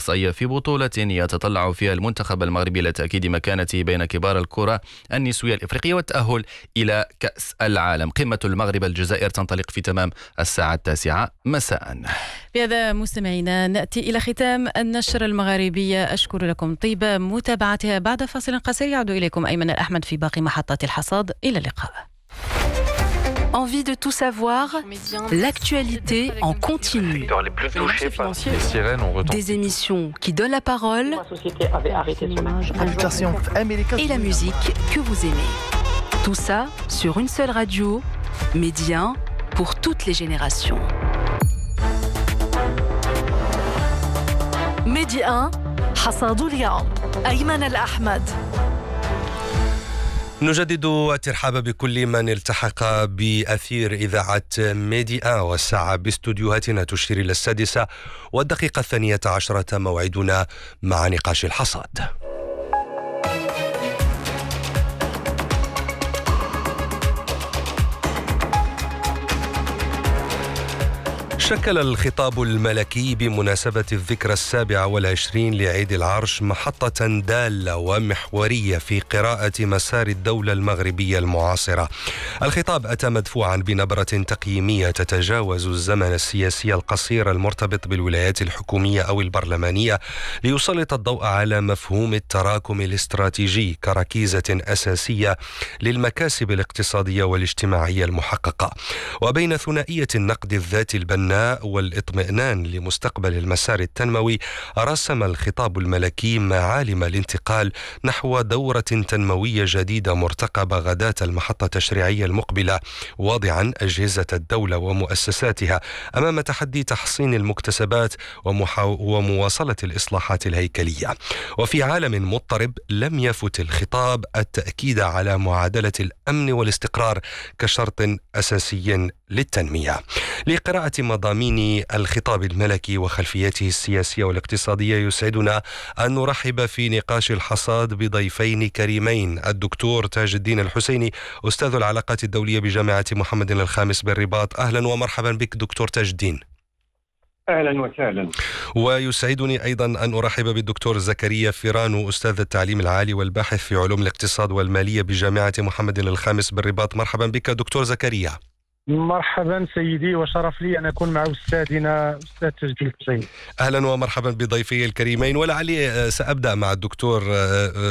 الإقصائية في بطولة يتطلع فيها المنتخب المغربي لتأكيد مكانته بين كبار الكرة النسوية الإفريقية والتأهل إلى كأس العالم. قمة المغرب الجزائر تنطلق في تمام الساعة 9 مساء. بهذا مستمعينا نأتي إلى ختام النشر المغاربية. أشكر لكم طيب متابعتها. بعد فاصل قصير يعود إليكم أيمن الأحمد في باقي محطات الحصاد. إلى اللقاء. Envie de tout savoir, l'actualité en continu. Des émissions qui donnent la parole et la musique que vous aimez. Tout ça sur une seule radio, Média pour toutes les générations. ميديا حصاد اليوم أيمن الأحمد. نجدد الترحاب بكل من التحق بأثير إذاعة ميديا، والساعة باستوديوهاتنا تشير إلى 6:12 موعدنا مع نقاش الحصاد. شكل الخطاب الملكي بمناسبة الذكرى 27 لعيد العرش محطة دالة ومحورية في قراءة مسار الدولة المغربية المعاصرة. الخطاب أتى مدفوعا بنبرة تقييمية تتجاوز الزمن السياسي القصير المرتبط بالولايات الحكومية أو البرلمانية، ليسلط الضوء على مفهوم التراكم الاستراتيجي كركيزة أساسية للمكاسب الاقتصادية والاجتماعية المحققة. وبين ثنائية النقد الذاتي البناء والاطمئنان لمستقبل المسار التنموي، رسم الخطاب الملكي معالم الانتقال نحو دورة تنموية جديدة مرتقبة غداة المحطة التشريعية المقبلة، واضعا أجهزة الدولة ومؤسساتها أمام تحدي تحصين المكتسبات ومواصلة الإصلاحات الهيكلية. وفي عالم مضطرب لم يفت الخطاب التأكيد على معادلة الأمن والاستقرار كشرط أساسي للتنمية. لقراءة مضامين الخطاب الملكي وخلفيته السياسية والاقتصادية، يسعدنا أن نرحب في نقاش الحصاد بضيفين كريمين: الدكتور تاج الدين الحسيني، أستاذ العلاقات الدولية بجامعة محمد الخامس بالرباط. أهلا ومرحبا بك دكتور تاج الدين. أهلا وسهلا. ويسعدني أيضا أن أرحب بالدكتور زكريا فيرانو، أستاذ التعليم العالي والباحث في علوم الاقتصاد والمالية بجامعة محمد الخامس بالرباط. مرحبا بك دكتور زكريا. مرحبا سيدي، وشرف لي أن أكون مع أستاذنا أستاذ تاج الدين الحسيني. أهلا ومرحبا بضيفي الكريمين. ولعلي سأبدأ مع الدكتور